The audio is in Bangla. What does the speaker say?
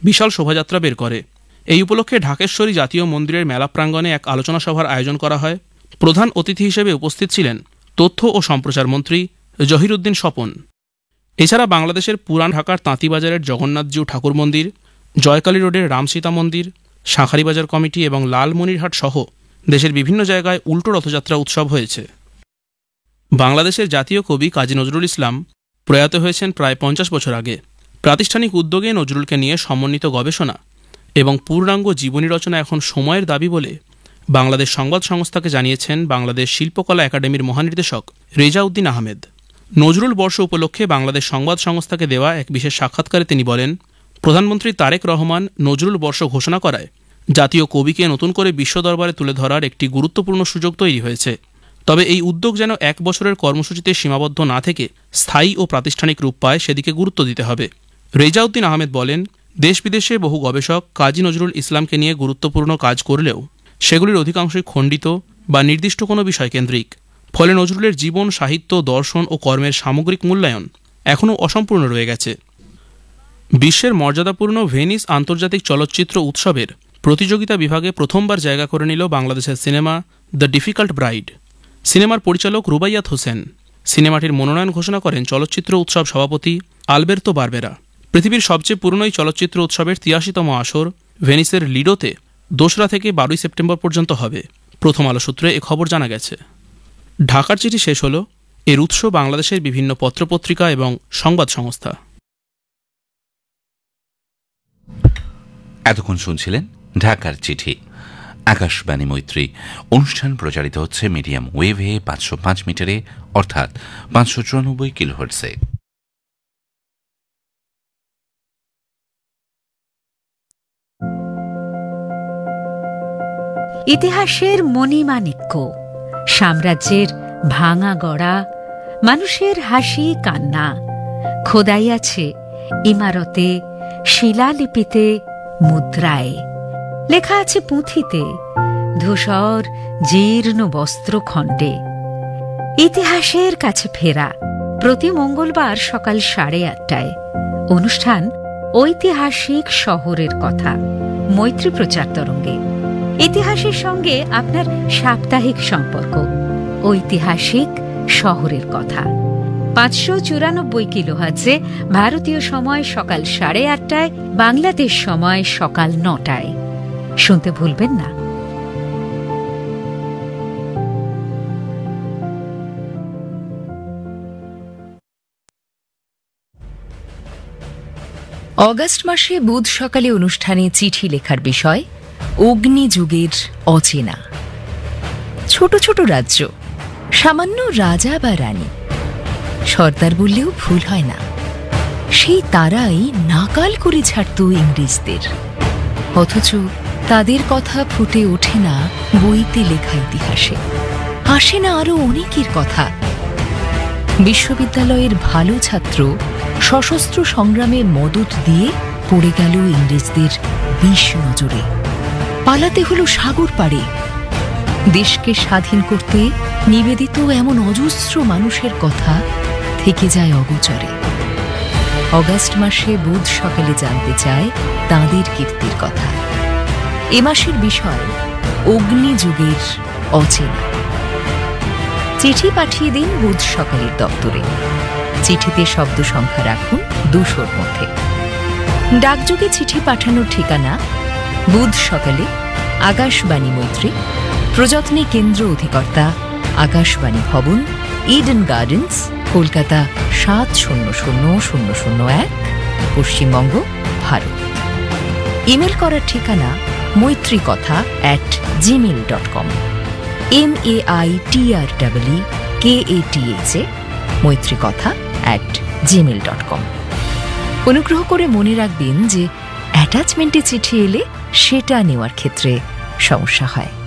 বিশাল শোভাযাত্রা বের করে। এই উপলক্ষে ঢাকেশ্বরী জাতীয় মন্দিরের মেলা প্রাঙ্গণে এক আলোচনা সভার আয়োজন করা হয়। প্রধান অতিথি হিসেবে উপস্থিত ছিলেন তথ্য ও সম্প্রচার মন্ত্রী জহিরুদ্দিন স্বপন। এছাড়া বাংলাদেশের পুরান ঢাকার তাঁতিবাজারের জগন্নাথজিউ ঠাকুর মন্দির, জয়কালী রোডের রামসীতা মন্দির, শাঁখারীবাজার কমিটি এবং লালমনিরহাট সহ দেশের বিভিন্ন জায়গায় উল্টো রথযাত্রা উৎসব হয়েছে। বাংলাদেশের জাতীয় কবি কাজী নজরুল ইসলাম প্রয়াত হয়েছেন প্রায় 50 বছর আগে। প্রাতিষ্ঠানিক উদ্যোগে নজরুলকে নিয়ে সমন্বিত গবেষণা এবং পূর্ণাঙ্গ জীবনী রচনা এখন সময়ের দাবি বলে বাংলাদেশ সংবাদ সংস্থাকে জানিয়েছেন বাংলাদেশ শিল্পকলা একাডেমির মহানির্দেশক রেজাউদ্দিন আহমেদ। নজরুল বর্ষ উপলক্ষে বাংলাদেশ সংবাদ সংস্থাকে দেওয়া এক বিশেষ সাক্ষাৎকারে তিনি বলেন, প্রধানমন্ত্রী তারেক রহমান নজরুল বর্ষ ঘোষণা করায় জাতীয় কবিকে নতুন করে বিশ্ব দরবারে তুলে ধরার একটি গুরুত্বপূর্ণ সুযোগ তৈরি হয়েছে। তবে এই উদ্যোগ যেন 1 বছরের কর্মসূচিতে সীমাবদ্ধ না থেকে স্থায়ী ও প্রাতিষ্ঠানিক রূপ পায় সেদিকে গুরুত্ব দিতে হবে। রেজাউদ্দিন আহমেদ বলেন, দেশ বিদেশে বহু গবেষক কাজী নজরুল ইসলামকে নিয়ে গুরুত্বপূর্ণ কাজ করলেও সেগুলির অধিকাংশই খণ্ডিত বা নির্দিষ্ট কোনো বিষয় কেন্দ্রিক। ফলে নজরুলের জীবন, সাহিত্য, দর্শন ও কর্মের সামগ্রিক মূল্যায়ন এখনও অসম্পূর্ণ রয়ে গেছে। বিশ্বের মর্যাদাপূর্ণ ভেনিস আন্তর্জাতিক চলচ্চিত্র উৎসবের প্রতিযোগিতা বিভাগে প্রথমবার জায়গা করে নিল বাংলাদেশের সিনেমা দ্য ডিফিকাল্ট ব্রাইড। সিনেমার পরিচালক রুবাইয়াত হোসেন সিনেমাটির মনোনয়ন ঘোষণা করেন চলচ্চিত্র উৎসব সভাপতি আলবের্তো বারবেরা। পৃথিবীর সবচেয়ে পুরনো এই চলচ্চিত্র উৎসবের 83তম আসর ভেনিসের লিডোতে 2রা থেকে 12ই সেপ্টেম্বর পর্যন্ত হবে। প্রথম আলো সূত্রে এ খবর জানা গেছে। ঢাকার চিঠি শেষ হল। এর উৎস বাংলাদেশের বিভিন্ন পত্রপত্রিকা এবং সংবাদ সংস্থা। এতক্ষণ শুনছিলেন ঢাকার চিঠি, আকাশবাণী মৈত্রী। অনুষ্ঠান প্রচারিত হচ্ছে মিডিয়াম ওয়েভে 505 মিটারে অর্থাৎ 594 কিলোহার্টজে। ইতিহাসের মণিমাণিক্য, সাম্রাজ্যের ভাঙা গড়া, মানুষের হাসি কান্না খোদাই আছে ইমারতে, শিলালিপিতে, মুদ্রায়। লেখা আছে পুঁথিতে, ধূসর জীর্ণ বস্ত্রখণ্ডে। ইতিহাসের কাছে ফেরা প্রতি মঙ্গলবার সকাল 8:30টায়। অনুষ্ঠান ঐতিহাসিক শহরের কথা, মৈত্রী প্রচার তরঙ্গে। ইতিহাসের সঙ্গে আপনার সাপ্তাহিক সম্পর্ক, ঐতিহাসিক শহরের কথা। 594 কিলোহার্টজে ভারতীয় সময় সকাল 8:30টায়, বাংলাদেশ সময় সকাল 9টায়। শুনতে ভুলবেন না। অগাস্ট মাসে বুধ সকালে অনুষ্ঠানে চিঠি লেখার বিষয় অগ্নিযুগের অচেনা। ছোট ছোট রাজ্য, সামান্য রাজা বা রানী, সর্দার বললেও ভুল হয় না, সেই তারাই নাকাল করে ছাড়ত ইংরেজদের। অথচ তাদের কথা ফুটে ওঠে না বইতে লেখা ইতিহাসে, আসে না আরো অনেকের কথা। বিশ্ববিদ্যালয়ের ভালো ছাত্র সশস্ত্র সংগ্রামে মদত দিয়ে পড়ে গেল ইংরেজদের বিষ নজরে। পালাতে হলো সাগর পাড়ে। দেশকে স্বাধীন করতে নিবেদিত এমন অজস্র মানুষের কথা থেকে যায় অগোচরে। অগাস্ট মাসে বুধ সকালে জানতে চায় তাঁদের কীর্তির কথা। এ মাসের বিষয় অগ্নিযুগের অচেনা। চিঠি পাঠিয়ে দিন বুধ সকালের দপ্তরে। চিঠিতে শব্দ সংখ্যা রাখুন 200-র মধ্যে। ডাকযোগে চিঠি পাঠানোর ঠিকানা বুধ সকালে, আকাশবাণী মৈত্রী, প্রযত্নে কেন্দ্র অধিকর্তা, আকাশবাণী ভবন, Eden gardens, Kolkata 700001, Paschimbanga, Bharat. Email করার ঠিকানা maitrikatha@gmail.com, MAITRWKATHA, maitrikatha@gmail.com। অনুগ্রহ করে মনে রাখবেন যে অ্যাটাচমেন্টে চিঠি এলে সেটা নেওয়ার ক্ষেত্রে সমস্যা হয়।